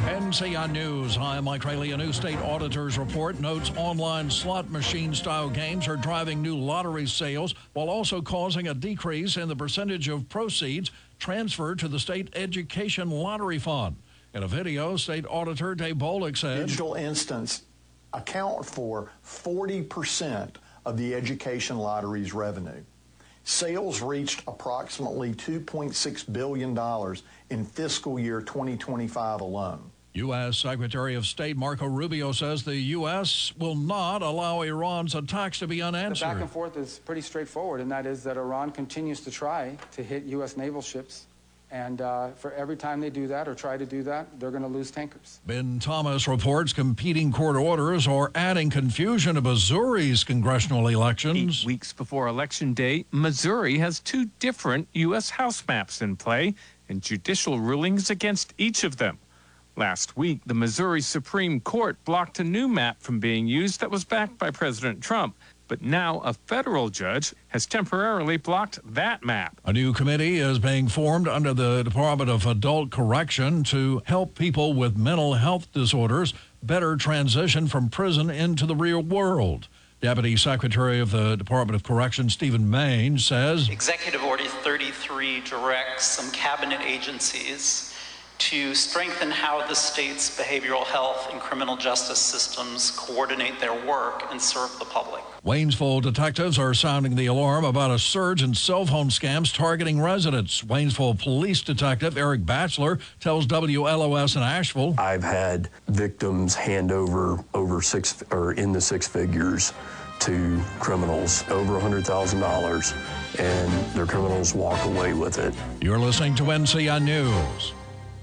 NCI News. I'm Mike Rayleigh. A new state auditor's report notes online slot machine-style games are driving new lottery sales while also causing a decrease in the percentage of proceeds transferred to the state education lottery fund. In a video, state auditor Dave Bolick said, digital instants account for 40% of the education lottery's revenue. Sales reached approximately $2.6 billion in fiscal year 2025 alone. U.S. Secretary of State Marco Rubio says the U.S. will not allow Iran's attacks to be unanswered. The back and forth is pretty straightforward, and that is that Iran continues to try to hit U.S. naval ships. And for every time they do that or try to do that, they're going to lose tankers. Ben Thomas reports competing court orders are adding confusion to Missouri's congressional elections. 8 weeks before Election Day, Missouri has two different U.S. House maps in play and judicial rulings against each of them. Last week, the Missouri Supreme Court blocked a new map from being used that was backed by President Trump. But now a federal judge has temporarily blocked that map. A new committee is being formed under the Department of Adult Correction to help people with mental health disorders better transition from prison into the real world. Deputy Secretary of the Department of Correction, Stephen Main, says, Executive Order 33 directs some cabinet agencies to strengthen how the state's behavioral health and criminal justice systems coordinate their work and serve the public. Waynesville detectives are sounding the alarm about a surge in cell phone scams targeting residents. Waynesville Police Detective Eric Batchelor tells WLOS in Asheville, I've had victims hand over in the six figures to criminals, over $100,000, and their criminals walk away with it. You're listening to NCI News.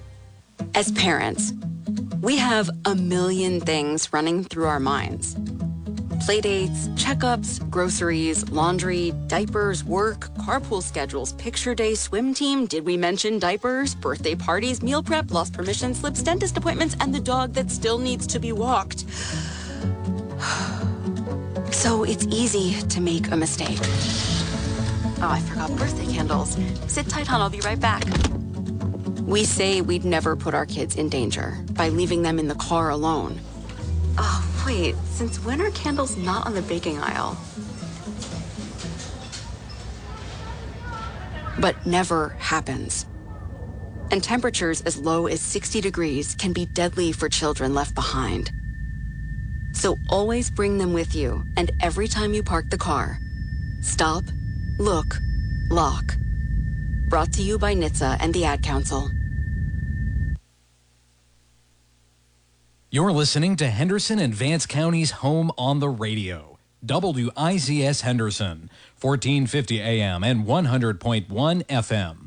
As parents, we have a million things running through our minds. Playdates, checkups, groceries, laundry, diapers, work, carpool schedules, picture day, swim team, did we mention diapers, birthday parties, meal prep, lost permission slips, dentist appointments, and the dog that still needs to be walked. So it's easy to make a mistake. Oh, I forgot birthday candles. Sit tight, hon, I'll be right back. We say we'd never put our kids in danger by leaving them in the car alone. Oh, wait, since when are candles not on the baking aisle? But never happens. And temperatures as low as 60 degrees can be deadly for children left behind. So always bring them with you, and every time you park the car, stop, look, lock. Brought to you by NHTSA and the Ad Council. You're listening to Henderson and Vance County's home on the radio. WIZS Henderson, 1450 AM and 100.1 FM.